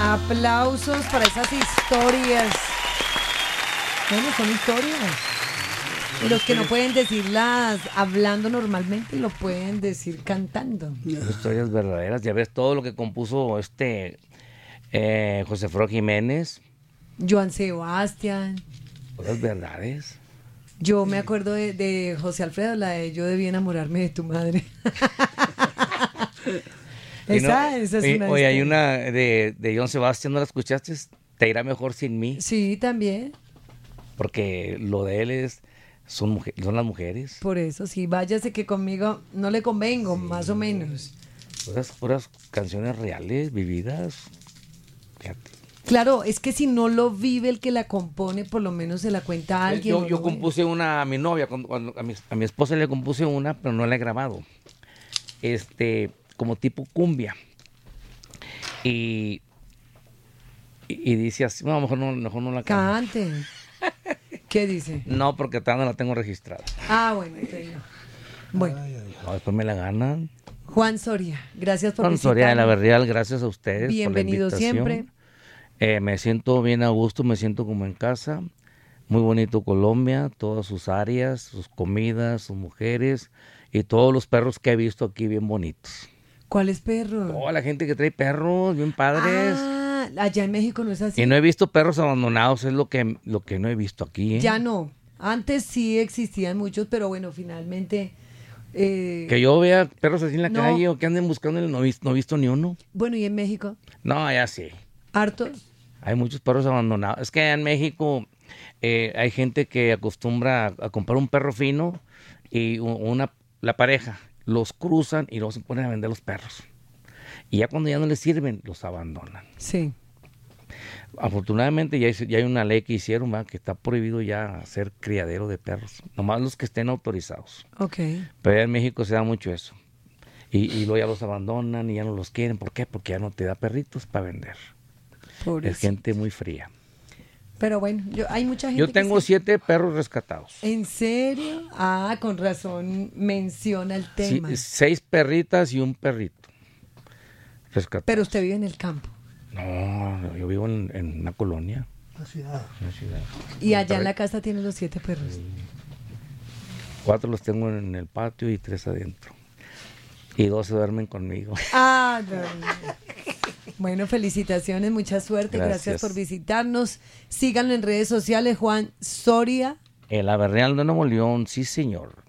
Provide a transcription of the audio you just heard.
Aplausos para esas historias. Bueno, son historias. Y los que no pueden decirlas hablando normalmente, lo pueden decir cantando. Son historias verdaderas. Ya ves todo lo que compuso José Alfredo Jiménez. Joan Sebastián. Las verdades. Yo me acuerdo de José Alfredo, la de Yo debí enamorarme de tu madre. Esa es una Oye, hay historia. una de Joan Sebastián, ¿no la escuchaste? Te irá mejor sin mí. Sí, también. Porque lo de él son las mujeres. Por eso, sí, váyase que conmigo no le convengo, más o menos. Puras canciones reales, vividas. Fíjate. Claro, es que si no lo vive el que la compone, por lo menos se la cuenta a alguien. Yo compuse una a mi novia, a mi esposa le compuse una, pero no la he grabado. Como tipo cumbia. Y dice así, no, mejor no la canto. Cante. ¿Qué dice? No, porque todavía no la tengo registrada. Ah, bueno, te digo. Bueno, No, después me la ganan. Juan Soria, gracias por Juan Soria de la visitarnos. Verreal, gracias a ustedes. Bienvenido por la invitación. siempre. Me siento bien a gusto, me siento como en casa. Muy bonito Colombia, todas sus áreas, sus comidas, sus mujeres y todos los perros que he visto aquí bien bonitos. ¿Cuáles perros? Oh, la gente que trae perros bien padres. Ah, allá en México no es así. Y no he visto perros abandonados, es lo que no he visto aquí. Ya no. Antes sí existían muchos, pero bueno, finalmente... Que yo vea perros así en la No. calle o que anden buscando, no he visto ni uno. Bueno, ¿y en México? No, ya sí. ¿Hartos? Hay muchos perros abandonados. Es que en México hay gente que acostumbra a comprar un perro fino y la pareja los cruzan y luego se ponen a vender los perros. Y ya cuando ya no les sirven, los abandonan. Sí. Afortunadamente ya hay una ley que hicieron, ¿verdad?, que está prohibido ya hacer criadero de perros. Nomás los que estén autorizados. Ok. Pero allá en México se da mucho eso. Y luego ya los abandonan y ya no los quieren. ¿Por qué? Porque ya no te da perritos para vender. Pobrecito. Es gente muy fría. Pero bueno, hay mucha gente Yo que tengo sí. 7 perros rescatados. ¿En serio? Ah, con razón menciona el Sí, tema. 6 perritas y un perrito rescatados. Pero usted vive en el campo. No, yo vivo en una colonia. La ciudad. Una ciudad. Y allá en la casa tiene los 7 perros. 4 los tengo en el patio y 3 adentro. Y 2 se duermen conmigo. Ah, no, no. Bueno, felicitaciones, mucha suerte. Gracias por visitarnos. Síganlo en redes sociales, Juan Soria. El Averreal de Nuevo León, sí señor.